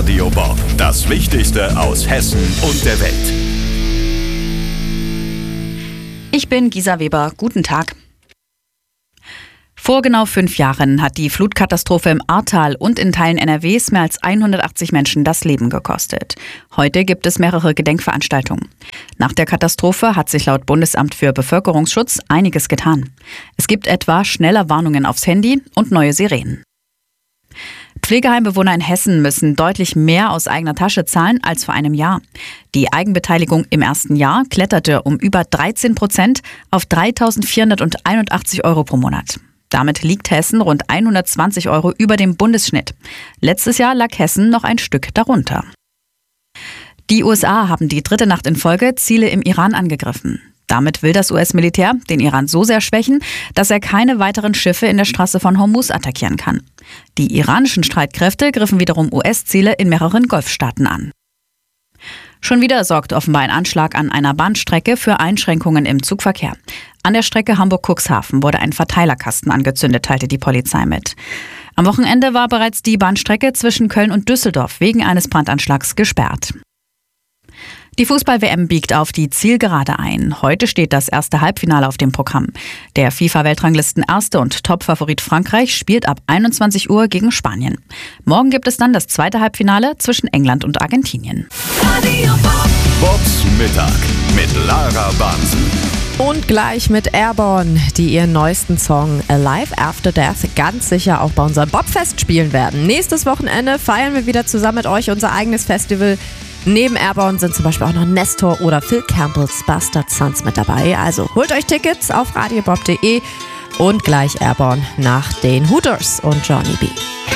Radio Bob. Das Wichtigste aus Hessen und der Welt. Ich bin Gisa Weber. Guten Tag. Vor genau 5 Jahren hat die Flutkatastrophe im Ahrtal und in Teilen NRWs mehr als 180 Menschen das Leben gekostet. Heute gibt es mehrere Gedenkveranstaltungen. Nach der Katastrophe hat sich laut Bundesamt für Bevölkerungsschutz einiges getan. Es gibt etwa schneller Warnungen aufs Handy und neue Sirenen. Pflegeheimbewohner in Hessen müssen deutlich mehr aus eigener Tasche zahlen als vor einem Jahr. Die Eigenbeteiligung im ersten Jahr kletterte um über 13% auf 3.481 € pro Monat. Damit liegt Hessen rund 120 € über dem Bundesschnitt. Letztes Jahr lag Hessen noch ein Stück darunter. Die USA haben die 3. Nacht in Folge Ziele im Iran angegriffen. Damit will das US-Militär den Iran so sehr schwächen, dass er keine weiteren Schiffe in der Straße von Hormuz attackieren kann. Die iranischen Streitkräfte griffen wiederum US-Ziele in mehreren Golfstaaten an. Schon wieder sorgt offenbar ein Anschlag an einer Bahnstrecke für Einschränkungen im Zugverkehr. An der Strecke Hamburg-Cuxhaven wurde ein Verteilerkasten angezündet, teilte die Polizei mit. Am Wochenende war bereits die Bahnstrecke zwischen Köln und Düsseldorf wegen eines Brandanschlags gesperrt. Die Fußball-WM biegt auf die Zielgerade ein. Heute steht das erste Halbfinale auf dem Programm. Der FIFA-Weltranglisten-Erste und Top-Favorit Frankreich spielt ab 21 Uhr gegen Spanien. Morgen gibt es dann das zweite Halbfinale zwischen England und Argentinien. Bobs Mittag mit Lara Bansen. Und gleich mit Airborne, die ihren neuesten Song Alive After Death ganz sicher auch bei unserem Bobfest spielen werden. Nächstes Wochenende feiern wir wieder zusammen mit euch unser eigenes Festival. Neben Airborne sind zum Beispiel auch noch Nestor oder Phil Campbells Bastard Sons mit dabei. Also holt euch Tickets auf radiobob.de und gleich Airborne nach den Hooters und Johnny B.